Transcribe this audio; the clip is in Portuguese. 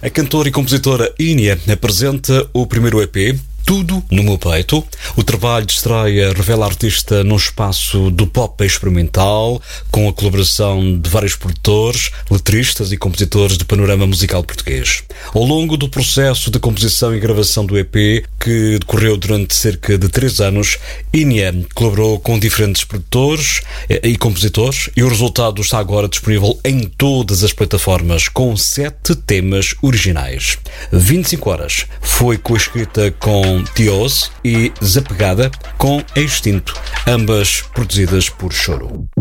A cantora e compositora Inia apresenta o primeiro EP, Tudo no Meu Peito. O trabalho de estreia revela a artista num espaço do pop experimental, com a colaboração de vários produtores, letristas e compositores do panorama musical português. Ao longo do processo de composição e gravação do EP, que decorreu durante cerca de 3 anos, Inia colaborou com diferentes produtores e compositores, e o resultado está agora disponível em todas as plataformas, com 7 temas originais. 25 Horas foi coescrita com Tios e Desapegada com Extinto, ambas produzidas por Choro.